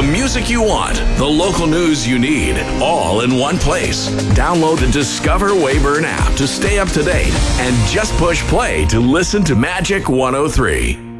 The music you want, the local news you need, all in one place. Download the Discover Weyburn app to stay up to date and just push play to listen to Magic 103.